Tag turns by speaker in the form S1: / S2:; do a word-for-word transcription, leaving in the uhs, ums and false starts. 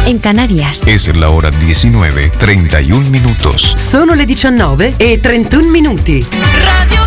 S1: en Canarias.
S2: Es la hora diecinueve, treinta y un minutos.
S3: Sono le diciannove e trentuno minuti.
S4: Radio